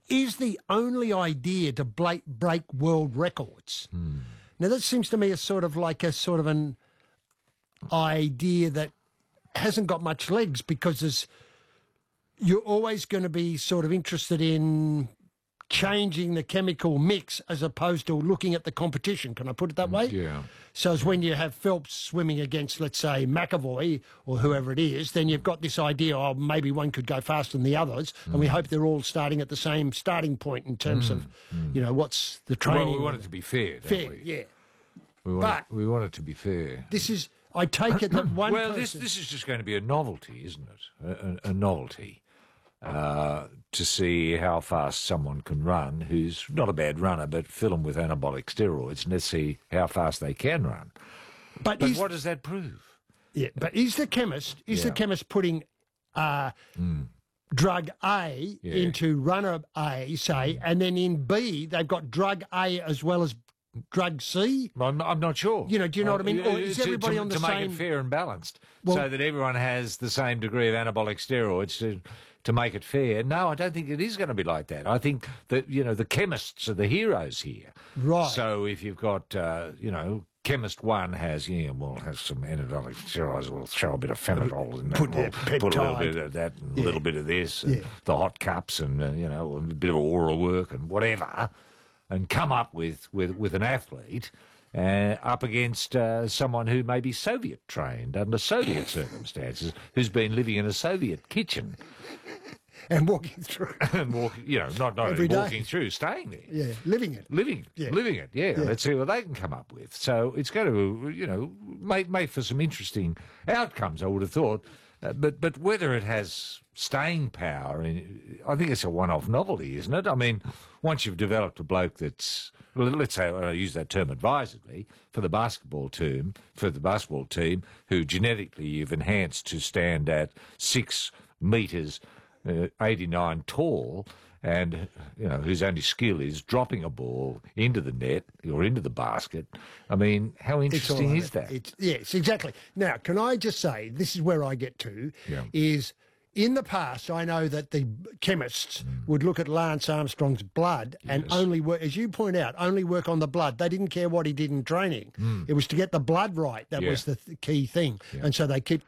is the only idea to break world records. Now, that seems to me a sort of an idea that hasn't got much legs, because you're always going to be sort of interested in changing the chemical mix as opposed to looking at the competition. Can I put it that way? Yeah. So as when you have Phelps swimming against, let's say, McAvoy or whoever it is, then you've got this idea, maybe one could go faster than the others, and we hope they're all starting at the same starting point in terms of, what's the training. Well, we want it to be fair, don't we? Yeah. We want it to be fair. This is, I take it that one Well, person... this is just going to be a novelty, isn't it? A novelty. To see how fast someone can run who's not a bad runner, but fill them with anabolic steroids, and let's see how fast they can run. But what does that prove? Yeah, but is the chemist putting drug A into runner A, say, and then in B they've got drug A as well as drug C? I'm not sure. Do you know what I mean? Or is everybody on the same... To make it fair and balanced, so that everyone has the same degree of anabolic steroids to make it fair. No, I don't think it is going to be like that. I think that, the chemists are the heroes here. Right. So if you've got, chemist one has some anabolic steroids, we'll throw a bit of phenol in there, put a little bit of that and a little bit of this, and the hot cups and, a bit of oral work and whatever, and come up with an athlete up against someone who may be Soviet trained under Soviet circumstances, who's been living in a Soviet kitchen. And walking through. And walking, not only walking through, staying there. Yeah, living it. Living it, yeah. Let's see what they can come up with. So it's going to, make for some interesting outcomes, I would have thought. But whether it has staying power, I think it's a one-off novelty, isn't it? I mean, once you've developed a bloke that's, let's say, I use that term advisedly, for the basketball team, who genetically you've enhanced to stand at 6 metres 89 tall, and whose only skill is dropping a ball into the net or into the basket. I mean, how interesting is that? Yes, exactly. Now, can I just say, this is where I get to, is in the past, I know that the chemists would look at Lance Armstrong's blood and only work, as you point out, only work on the blood. They didn't care what he did in training. It was to get the blood right. That was the key thing. And so they keep